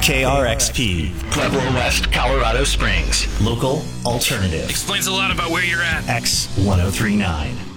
KRXP, Pueblo West, Colorado Springs. Local alternative. Explains a lot about where you're at. X1039.